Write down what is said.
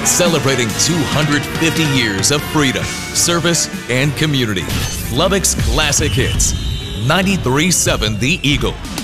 celebrating 250 years of freedom, service, and community. Lubbock's Classic Hits, 93.7 The Eagle.